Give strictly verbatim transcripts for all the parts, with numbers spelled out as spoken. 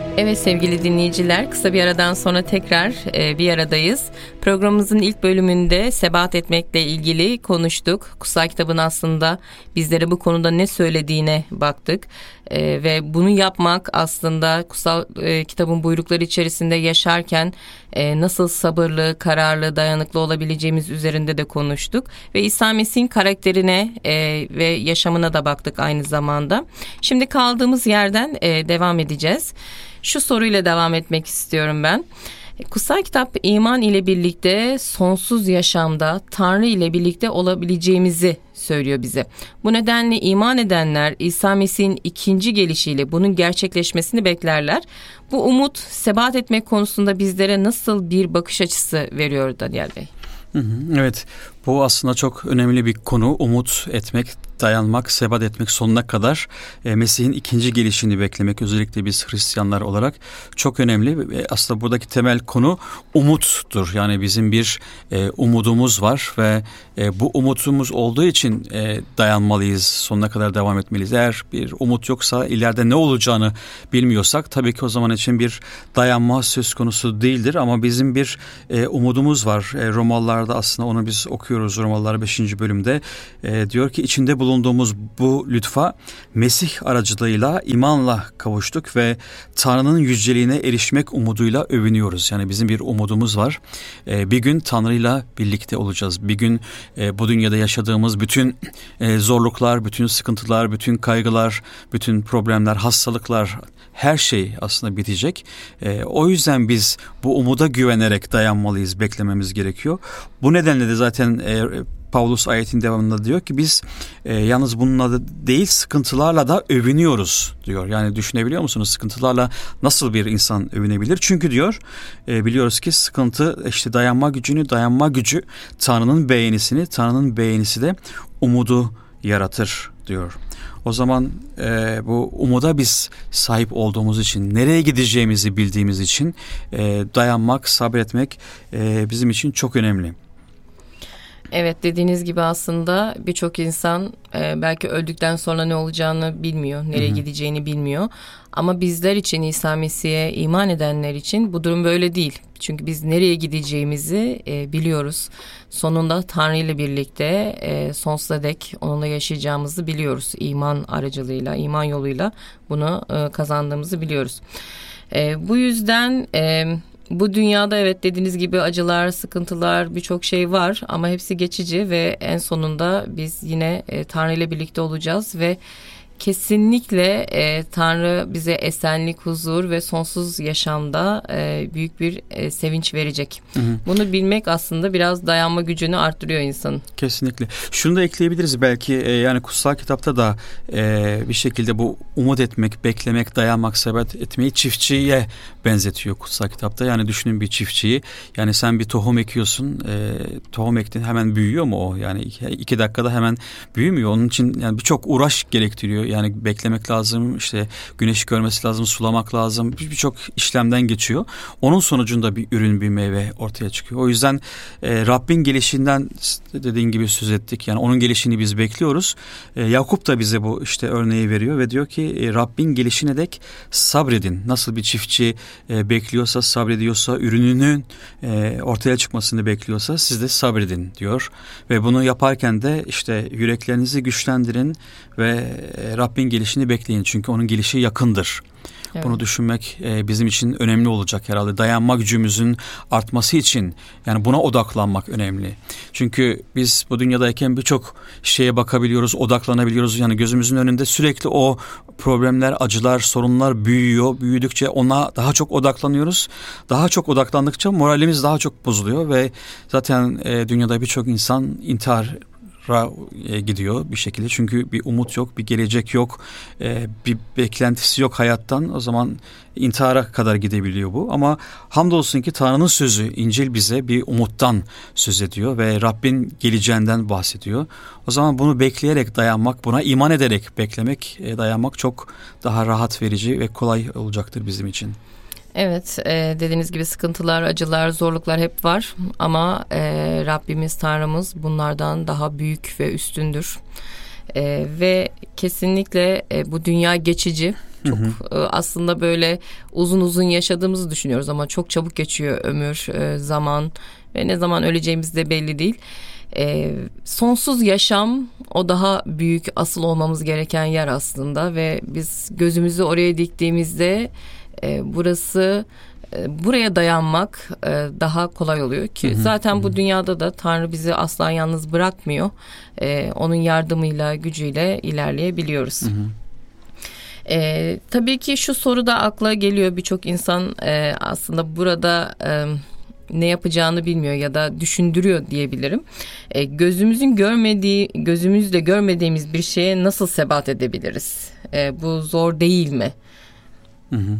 Evet sevgili dinleyiciler, kısa bir aradan sonra tekrar e, bir aradayız. Programımızın ilk bölümünde sebat etmekle ilgili konuştuk. Kutsal kitabın aslında bizlere bu konuda ne söylediğine baktık. E, ve bunu yapmak aslında kutsal e, kitabın buyrukları içerisinde yaşarken e, nasıl sabırlı, kararlı, dayanıklı olabileceğimiz üzerinde de konuştuk. Ve İsa Mesih'in karakterine e, ve yaşamına da baktık aynı zamanda. Şimdi kaldığımız yerden e, devam edeceğiz. Şu soruyla devam etmek istiyorum ben. Kutsal kitap iman ile birlikte sonsuz yaşamda Tanrı ile birlikte olabileceğimizi söylüyor bize. Bu nedenle iman edenler İsa Mesih'in ikinci gelişiyle bunun gerçekleşmesini beklerler. Bu umut sebat etmek konusunda bizlere nasıl bir bakış açısı veriyor Daniel Bey? Hı hı, evet, bu aslında çok önemli bir konu. Umut etmek, dayanmak, sebat etmek sonuna kadar e, Mesih'in ikinci gelişini beklemek, özellikle biz Hristiyanlar olarak çok önemli. E, aslında buradaki temel konu umuttur. Yani bizim bir e, umudumuz var ve e, bu umutumuz olduğu için e, dayanmalıyız, sonuna kadar devam etmeliyiz. Eğer bir umut yoksa, ileride ne olacağını bilmiyorsak tabii ki o zaman için bir dayanma söz konusu değildir. Ama bizim bir e, umudumuz var. E, Romalılar'da aslında onu biz okuyoruz. Romalılar beşinci bölümde e, diyor ki içinde bulunduğumuz bu lütfa Mesih aracılığıyla imanla kavuştuk ve Tanrı'nın yüceliğine erişmek umuduyla övünüyoruz. Yani bizim bir umudumuz var. E, bir gün Tanrı'yla birlikte olacağız. Bir gün e, bu dünyada yaşadığımız bütün e, zorluklar, bütün sıkıntılar, bütün kaygılar, bütün problemler, hastalıklar, her şey aslında bitecek. E, o yüzden biz bu umuda güvenerek dayanmalıyız, beklememiz gerekiyor. Bu nedenle de zaten e, Pavlus ayetin devamında diyor ki biz e, yalnız bununla da değil sıkıntılarla da övünüyoruz diyor. Yani düşünebiliyor musunuz, sıkıntılarla nasıl bir insan övünebilir? Çünkü diyor e, biliyoruz ki sıkıntı işte dayanma gücünü, dayanma gücü Tanrı'nın beğenisini, Tanrı'nın beğenisi de umudu yaratır diyor. O zaman e, bu umuda biz sahip olduğumuz için, nereye gideceğimizi bildiğimiz için e, dayanmak, sabretmek e, bizim için çok önemli. Evet, dediğiniz gibi aslında birçok insan e, belki öldükten sonra ne olacağını bilmiyor, nereye Hı-hı. gideceğini bilmiyor. Ama bizler için, İsa Mesih'e iman edenler için bu durum böyle değil. Çünkü biz nereye gideceğimizi e, biliyoruz. Sonunda Tanrı ile birlikte e, sonsuza dek onunla yaşayacağımızı biliyoruz. İman aracılığıyla, iman yoluyla bunu e, kazandığımızı biliyoruz. E, bu yüzden... E, Bu dünyada evet dediğiniz gibi acılar, sıkıntılar, birçok şey var ama hepsi geçici ve en sonunda biz yine e, Tanrı ile birlikte olacağız ve kesinlikle e, Tanrı bize esenlik, huzur ve sonsuz yaşamda e, büyük bir e, sevinç verecek. Hı hı. Bunu bilmek aslında biraz dayanma gücünü arttırıyor insanın. Kesinlikle. Şunu da ekleyebiliriz belki e, yani kutsal kitapta da e, bir şekilde bu umut etmek, beklemek, dayanmak, sebat etmeyi çiftçiye benzetiyor kutsal kitapta. Yani düşünün bir çiftçiyi. Yani sen bir tohum ekiyorsun. E, tohum ektin, hemen büyüyor mu o? Yani iki, iki dakikada hemen büyümüyor. Onun için yani birçok uğraş gerektiriyor. Yani beklemek lazım, işte güneşi görmesi lazım, sulamak lazım. Birçok işlemden geçiyor. Onun sonucunda bir ürün, bir meyve ortaya çıkıyor. O yüzden e, Rabbin gelişinden dediğin gibi söz ettik. Yani onun gelişini biz bekliyoruz. E, Yakup da bize bu işte örneği veriyor ve diyor ki e, Rabbin gelişine dek sabredin. Nasıl bir çiftçi e, bekliyorsa, sabrediyorsa, ürününün e, ortaya çıkmasını bekliyorsa siz de sabredin diyor. Ve bunu yaparken de işte yüreklerinizi güçlendirin ve e, Rabbin gelişini bekleyin. Çünkü onun gelişi yakındır. Evet. Bunu düşünmek e, bizim için önemli olacak herhalde. Dayanma gücümüzün artması için yani buna odaklanmak önemli. Çünkü biz bu dünyadayken birçok şeye bakabiliyoruz, odaklanabiliyoruz. Yani gözümüzün önünde sürekli o problemler, acılar, sorunlar büyüyor. Büyüdükçe ona daha çok odaklanıyoruz. Daha çok odaklandıkça moralimiz daha çok bozuluyor ve zaten e, dünyada birçok insan intihar gidiyor bir şekilde. Çünkü bir umut yok, bir gelecek yok, bir beklentisi yok hayattan. O zaman intihara kadar gidebiliyor bu. Ama hamdolsun ki Tanrı'nın sözü, İncil bize bir umuttan söz ediyor ve Rabbin geleceğinden bahsediyor. O zaman bunu bekleyerek dayanmak, buna iman ederek beklemek, dayanmak çok daha rahat verici ve kolay olacaktır bizim için. Evet, e, dediğiniz gibi sıkıntılar, acılar, zorluklar hep var ama e, Rabbimiz, Tanrımız bunlardan daha büyük ve üstündür. E, ve kesinlikle e, bu dünya geçici Çok hı hı. aslında böyle uzun uzun yaşadığımızı düşünüyoruz ama çok çabuk geçiyor ömür, zaman ve ne zaman öleceğimiz de belli değil. E, sonsuz yaşam, o daha büyük, asıl olmamız gereken yer aslında ve biz gözümüzü oraya diktiğimizde e, burası e, buraya dayanmak e, daha kolay oluyor ki hı hı, zaten hı. bu dünyada da Tanrı bizi asla yalnız bırakmıyor. E, onun yardımıyla, gücüyle ilerleyebiliyoruz. Hı hı. E, tabii ki şu soru da akla geliyor, birçok insan e, aslında burada E, ne yapacağını bilmiyor ya da düşündürüyor diyebilirim. E, gözümüzün görmediği, gözümüzle görmediğimiz bir şeye nasıl sebat edebiliriz? E, bu zor değil mi? Hı hı.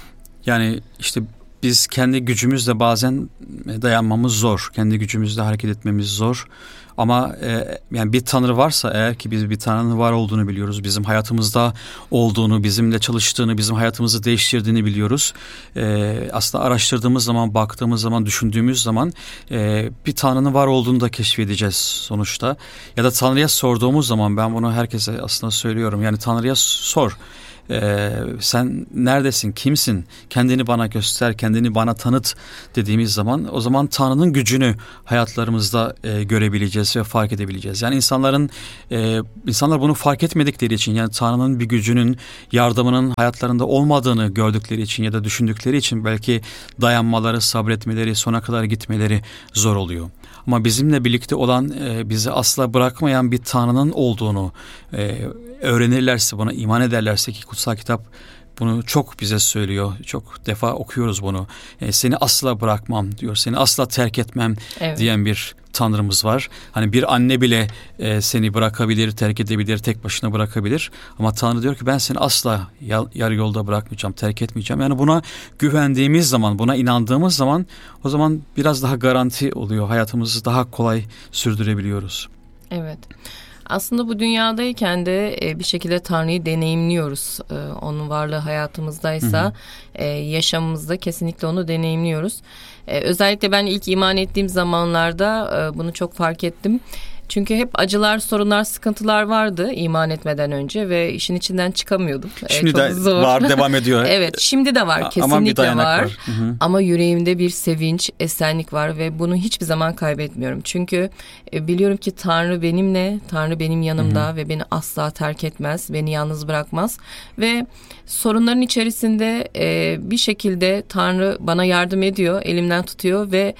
Yani işte biz kendi gücümüzle bazen dayanmamız zor. Kendi gücümüzle hareket etmemiz zor. Ama e, yani bir Tanrı varsa eğer, ki biz bir Tanrı'nın var olduğunu biliyoruz. Bizim hayatımızda olduğunu, bizimle çalıştığını, bizim hayatımızı değiştirdiğini biliyoruz. E, aslında araştırdığımız zaman, baktığımız zaman, düşündüğümüz zaman e, bir Tanrı'nın var olduğunu da keşfedeceğiz sonuçta. Ya da Tanrı'ya sorduğumuz zaman, ben bunu herkese aslında söylüyorum. Yani Tanrı'ya sor. Ee, sen neredesin, kimsin, kendini bana göster, kendini bana tanıt dediğimiz zaman, o zaman Tanrı'nın gücünü hayatlarımızda e, görebileceğiz ve fark edebileceğiz. Yani insanların e, insanlar bunu fark etmedikleri için, yani Tanrı'nın bir gücünün, yardımının hayatlarında olmadığını gördükleri için ya da düşündükleri için belki dayanmaları, sabretmeleri, sona kadar gitmeleri zor oluyor. Ama bizimle birlikte olan, e, bizi asla bırakmayan bir Tanrı'nın olduğunu e, öğrenirlerse, buna iman ederlerse, ki kutsal kitap bunu çok bize söylüyor. Çok defa okuyoruz bunu. E, seni asla bırakmam diyor. Seni asla terk etmem evet. diyen bir Tanrımız var. Hani bir anne bile e, seni bırakabilir, terk edebilir, tek başına bırakabilir. Ama Tanrı diyor ki ben seni asla yarı yolda bırakmayacağım, terk etmeyeceğim. Yani buna güvendiğimiz zaman, buna inandığımız zaman, o zaman biraz daha garanti oluyor. Hayatımızı daha kolay sürdürebiliyoruz. Evet. Aslında bu dünyadayken de bir şekilde Tanrı'yı deneyimliyoruz. Onun varlığı hayatımızdaysa, hı hı. yaşamımızda kesinlikle onu deneyimliyoruz. Özellikle ben ilk iman ettiğim zamanlarda bunu çok fark ettim. Çünkü hep acılar, sorunlar, sıkıntılar vardı iman etmeden önce ve işin içinden çıkamıyordum. Şimdi Çok de zor. var, devam ediyor. Evet, şimdi de var, kesinlikle var. var. Hı hı. Ama yüreğimde bir sevinç, esenlik var ve bunu hiçbir zaman kaybetmiyorum. Çünkü biliyorum ki Tanrı benimle, Tanrı benim yanımda, hı hı. ve beni asla terk etmez, beni yalnız bırakmaz. Ve sorunların içerisinde bir şekilde Tanrı bana yardım ediyor, elimden tutuyor ve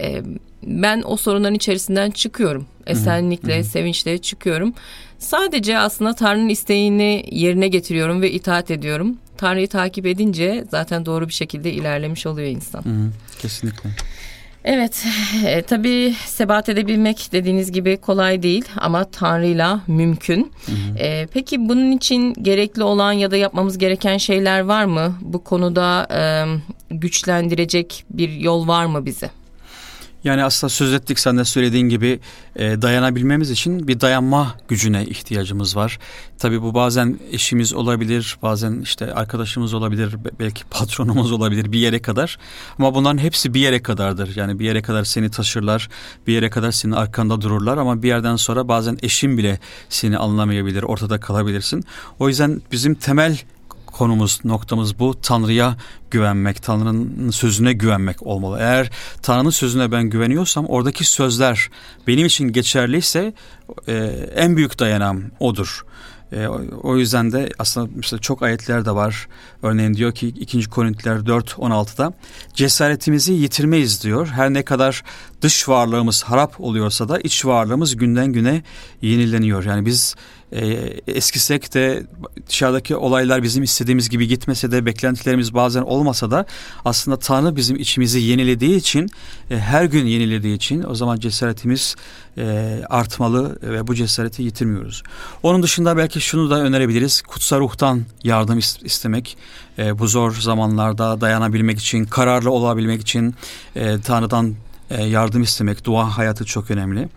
ben o sorunların içerisinden çıkıyorum. Esenlikle, hı hı. sevinçle çıkıyorum. Sadece aslında Tanrı'nın isteğini yerine getiriyorum ve itaat ediyorum. Tanrı'yı takip edince zaten doğru bir şekilde ilerlemiş oluyor insan. Hı hı, kesinlikle. Evet, e, tabii sebat edebilmek dediğiniz gibi kolay değil ama Tanrı'yla mümkün. Hı hı. E, peki bunun için gerekli olan ya da yapmamız gereken şeyler var mı? Bu konuda e, güçlendirecek bir yol var mı bize? Yani aslında söz ettik, sen de söylediğin gibi e, dayanabilmemiz için bir dayanma gücüne ihtiyacımız var. Tabii bu bazen eşimiz olabilir, bazen işte arkadaşımız olabilir, belki patronumuz olabilir bir yere kadar. Ama bunların hepsi bir yere kadardır. Yani bir yere kadar seni taşırlar, bir yere kadar senin arkanda dururlar ama bir yerden sonra bazen eşin bile seni anlamayabilir, ortada kalabilirsin. O yüzden bizim temel konumuz, noktamız bu. Tanrı'ya güvenmek, Tanrı'nın sözüne güvenmek olmalı. Eğer Tanrı'nın sözüne ben güveniyorsam, oradaki sözler benim için geçerliyse e, en büyük dayanağım odur. E, o yüzden de aslında mesela çok ayetler de var. Örneğin diyor ki ikinci Korintiler dört on altıda cesaretimizi yitirmeyiz diyor. Her ne kadar dış varlığımız harap oluyorsa da iç varlığımız günden güne yenileniyor. Yani biz e, eskisek de, dışarıdaki olaylar bizim istediğimiz gibi gitmese de, beklentilerimiz bazen olmasa da aslında Tanrı bizim içimizi yenilediği için, e, her gün yenilediği için o zaman cesaretimiz e, artmalı ve bu cesareti yitirmiyoruz. Onun dışında belki şunu da önerebiliriz. Kutsal ruhtan yardım istemek. E, bu zor zamanlarda dayanabilmek için, kararlı olabilmek için e, Tanrı'dan e, yardım istemek, dua hayatı çok önemli.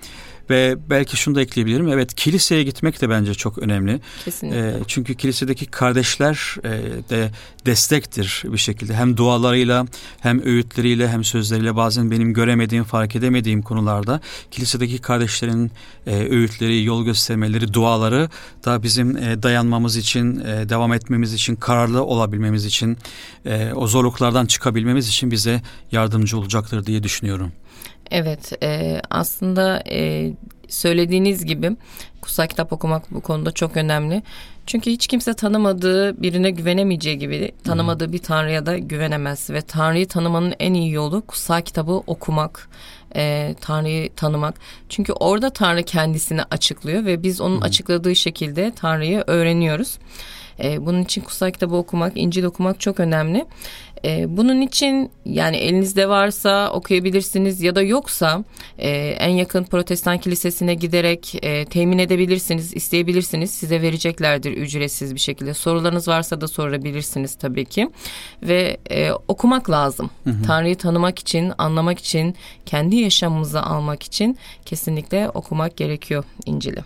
Ve belki şunu da ekleyebilirim. Evet, kiliseye gitmek de bence çok önemli. Kesinlikle. E, çünkü kilisedeki kardeşler e, de destektir bir şekilde. Hem dualarıyla hem öğütleriyle hem sözleriyle bazen benim göremediğim, fark edemediğim konularda kilisedeki kardeşlerin e, öğütleri, yol göstermeleri, duaları da bizim e, dayanmamız için, e, devam etmemiz için, kararlı olabilmemiz için, e, o zorluklardan çıkabilmemiz için bize yardımcı olacaktır diye düşünüyorum. Evet, e, aslında e, söylediğiniz gibi kutsal kitap okumak bu konuda çok önemli. Çünkü hiç kimse tanımadığı birine güvenemeyeceği gibi tanımadığı bir Tanrı'ya da güvenemez. Ve Tanrı'yı tanımanın en iyi yolu kutsal kitabı okumak, e, Tanrı'yı tanımak. Çünkü orada Tanrı kendisini açıklıyor ve biz onun açıkladığı şekilde Tanrı'yı öğreniyoruz. E, bunun için kutsal kitabı okumak, İncil okumak çok önemli. E, bunun için yani elinizde varsa okuyabilirsiniz ya da yoksa e, en yakın Protestan kilisesine giderek e, temin edebilirsiniz, isteyebilirsiniz. Size vereceklerdir ücretsiz bir şekilde. Sorularınız varsa da sorabilirsiniz tabii ki. Ve e, okumak lazım. Hı hı. Tanrı'yı tanımak için, anlamak için, kendi yaşamımıza almak için kesinlikle okumak gerekiyor İncil'i.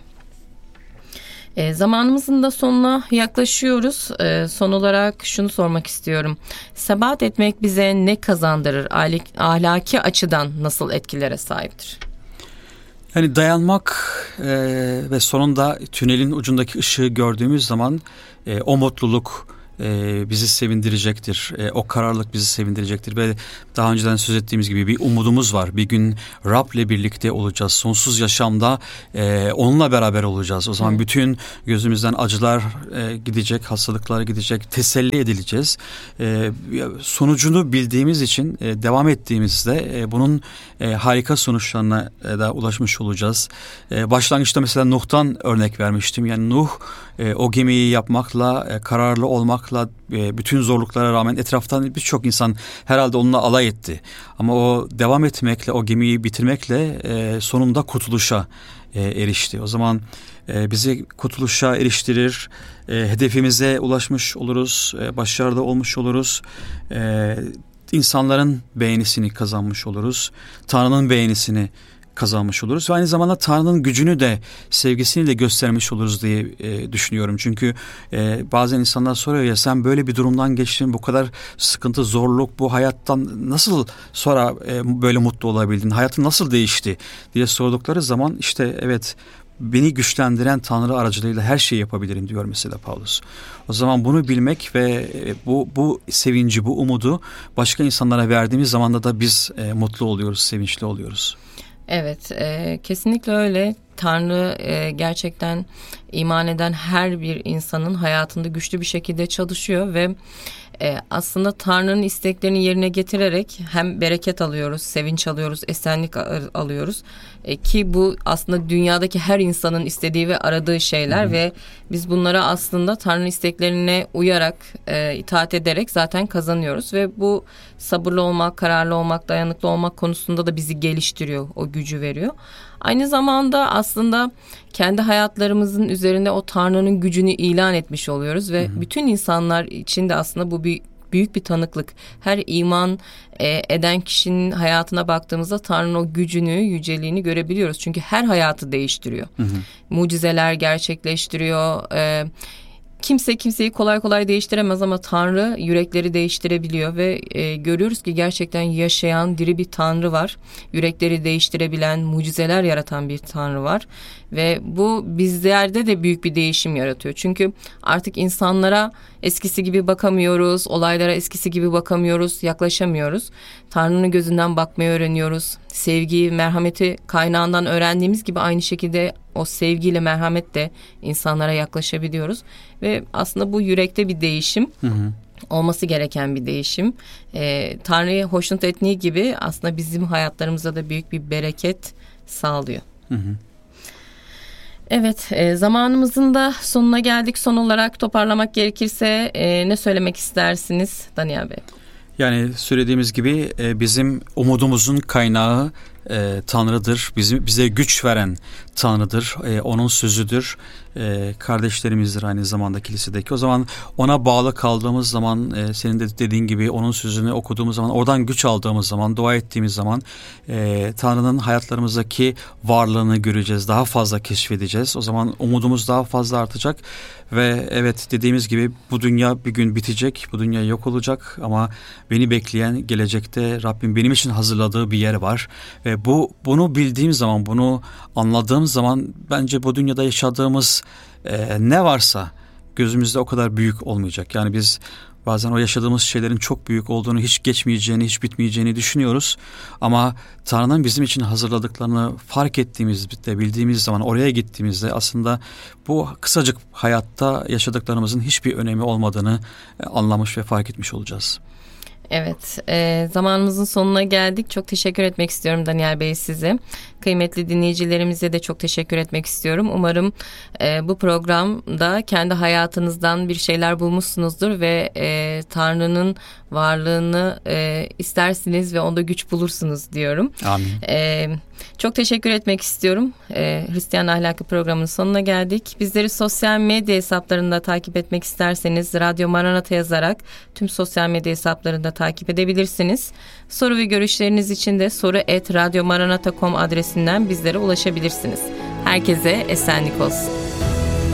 E, zamanımızın da sonuna yaklaşıyoruz. E, son olarak şunu sormak istiyorum. Sebat etmek bize ne kazandırır? Ahlaki açıdan nasıl etkilere sahiptir? Yani dayanmak e, ve sonunda tünelin ucundaki ışığı gördüğümüz zaman e, o mutluluk e, bizi sevindirecektir. E, o kararlılık bizi sevindirecektir ve daha önceden söz ettiğimiz gibi bir umudumuz var. Bir gün Rab'le birlikte olacağız. Sonsuz yaşamda e, onunla beraber olacağız. O zaman evet. bütün gözümüzden acılar e, gidecek, hastalıklar gidecek, teselli edileceğiz. E, sonucunu bildiğimiz için e, devam ettiğimizde e, bunun e, harika sonuçlarına e, da ulaşmış olacağız. E, başlangıçta mesela Nuh'tan örnek vermiştim. Yani Nuh e, o gemiyi yapmakla, e, kararlı olmakla, bütün zorluklara rağmen etraftan birçok insan herhalde onunla alay etti. Ama o devam etmekle, o gemiyi bitirmekle sonunda kurtuluşa erişti. O zaman bizi kurtuluşa eriştirir, hedefimize ulaşmış oluruz, başarıda olmuş oluruz. İnsanların beğenisini kazanmış oluruz. Tanrı'nın beğenisini kazanmış oluruz ve aynı zamanda Tanrı'nın gücünü de, sevgisini de göstermiş oluruz diye e, düşünüyorum. Çünkü e, bazen insanlar soruyor ya, sen böyle bir durumdan geçtin, bu kadar sıkıntı, zorluk, bu hayattan nasıl sonra e, böyle mutlu olabildin, hayatın nasıl değişti diye sordukları zaman işte evet, beni güçlendiren Tanrı aracılığıyla her şeyi yapabilirim diyor mesela Paulus. O zaman bunu bilmek ve bu bu sevinci, bu umudu başka insanlara verdiğimiz zamanda da biz e, mutlu oluyoruz, sevinçli oluyoruz. Evet, e, kesinlikle öyle. Tanrı e, gerçekten iman eden her bir insanın hayatında güçlü bir şekilde çalışıyor ve e, aslında Tanrı'nın isteklerini yerine getirerek hem bereket alıyoruz, sevinç alıyoruz, esenlik alıyoruz. E, ki bu aslında dünyadaki her insanın istediği ve aradığı şeyler. Hı-hı. Ve biz bunlara aslında Tanrı'nın isteklerine uyarak, e, itaat ederek zaten kazanıyoruz ve bu sabırlı olmak, kararlı olmak, dayanıklı olmak konusunda da bizi geliştiriyor, o gücü veriyor. Aynı zamanda aslında kendi hayatlarımızın üzerinde o Tanrı'nın gücünü ilan etmiş oluyoruz ve hı hı. bütün insanlar için de aslında bu bir büyük bir tanıklık. Her iman e, eden kişinin hayatına baktığımızda Tanrı'nın o gücünü, yüceliğini görebiliyoruz. Çünkü her hayatı değiştiriyor. Hı hı. Mucizeler gerçekleştiriyor. E, Kimse kimseyi kolay kolay değiştiremez ama Tanrı yürekleri değiştirebiliyor ve e, görüyoruz ki gerçekten yaşayan diri bir Tanrı var. Yürekleri değiştirebilen, mucizeler yaratan bir Tanrı var ve bu bizlerde de büyük bir değişim yaratıyor. Çünkü artık insanlara eskisi gibi bakamıyoruz, olaylara eskisi gibi bakamıyoruz, yaklaşamıyoruz. Tanrı'nın gözünden bakmayı öğreniyoruz. Sevgiyi, merhameti kaynağından öğrendiğimiz gibi aynı şekilde o sevgiyle, merhametle insanlara yaklaşabiliyoruz. Ve aslında bu yürekte bir değişim, hı hı. olması gereken bir değişim. Ee, Tanrı'yı hoşnut ettiği gibi aslında bizim hayatlarımıza da büyük bir bereket sağlıyor. Hı hı. Evet, e, zamanımızın da sonuna geldik. Son olarak toparlamak gerekirse e, ne söylemek istersiniz Daniel Bey? Yani söylediğimiz gibi bizim umudumuzun kaynağı e, Tanrı'dır. Bizi, bize güç veren Tanrı'dır. E, onun sözüdür. E, kardeşlerimizdir aynı zamanda kilisedeki. O zaman ona bağlı kaldığımız zaman, e, senin de dediğin gibi onun sözünü okuduğumuz zaman, oradan güç aldığımız zaman, dua ettiğimiz zaman e, Tanrı'nın hayatlarımızdaki varlığını göreceğiz. Daha fazla keşfedeceğiz. O zaman umudumuz daha fazla artacak ve evet, dediğimiz gibi bu dünya bir gün bitecek. Bu dünya yok olacak ama beni bekleyen gelecekte Rabbim benim için hazırladığı bir yer var. Ve bu bunu bildiğim zaman, bunu anladığım zaman bence bu dünyada yaşadığımız e, ne varsa gözümüzde o kadar büyük olmayacak. Yani biz bazen o yaşadığımız şeylerin çok büyük olduğunu, hiç geçmeyeceğini, hiç bitmeyeceğini düşünüyoruz. Ama Tanrı'nın bizim için hazırladıklarını fark ettiğimizde, bildiğimiz zaman, oraya gittiğimizde aslında bu kısacık hayatta yaşadıklarımızın hiçbir önemi olmadığını anlamış ve fark etmiş olacağız. Evet, e, zamanımızın sonuna geldik. Çok teşekkür etmek istiyorum Daniel Bey size. Kıymetli dinleyicilerimize de çok teşekkür etmek istiyorum. Umarım e, bu programda kendi hayatınızdan bir şeyler bulmuşsunuzdur ve e, Tanrı'nın varlığını e, istersiniz ve onda güç bulursunuz diyorum. Amin. E, çok teşekkür etmek istiyorum. E, Hristiyan Ahlakı programının sonuna geldik. Bizleri sosyal medya hesaplarında takip etmek isterseniz Radyo Maranata yazarak tüm sosyal medya hesaplarında takip edebilirsiniz. Soru ve görüşleriniz için de soru et radyomaranata nokta com adresinden bizlere ulaşabilirsiniz. Herkese esenlik olsun.